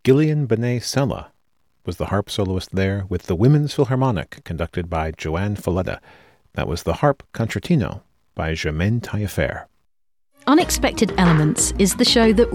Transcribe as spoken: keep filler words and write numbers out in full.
Gillian Benet Sella was the harp soloist there, with the Women's Philharmonic, conducted by Joanne Falletta. That was the Harp Concertino by Germaine Taillefer. Unexpected Elements is the show that